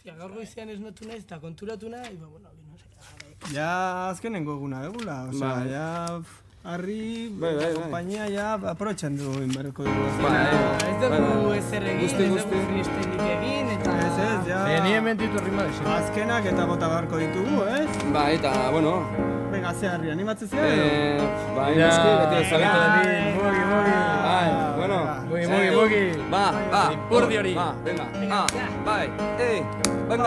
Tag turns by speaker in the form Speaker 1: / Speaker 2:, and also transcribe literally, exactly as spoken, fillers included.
Speaker 1: Hostia, gaur goizean ez notu naiz, eta konturatu nahi, ba, bueno, no sé.
Speaker 2: Ya azkenengo eguna egula, o sea, ya... Arri, la compañía ya aprotxan du inberko dugu.
Speaker 1: Ez dugu ezer egin, ez dugu freestyleik egin, eta...
Speaker 2: Ez ez, ja...
Speaker 3: Ni ementitu rima dixen.
Speaker 2: Azkenak eta bota beharko ditugu, ez?
Speaker 4: Ba, eta, bueno...
Speaker 2: Venga, ze Arri, animatzen zira edo?
Speaker 4: Ba, inoski, beti ezagatu.
Speaker 3: Mugi, mugi.
Speaker 4: Bai, bueno...
Speaker 3: Mugi, mugi, mugi.
Speaker 4: Ba, ba,
Speaker 3: Ipurdi hori.
Speaker 4: Ba, venga, ah, bai, ei...